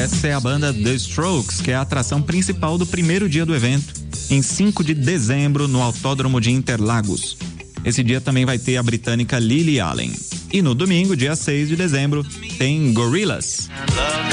Essa é a banda The Strokes, que é a atração principal do primeiro dia do evento, em 5 de dezembro, no Autódromo de Interlagos. Esse dia também vai ter a britânica Lily Allen. E no domingo, dia 6 de dezembro, tem Gorillaz.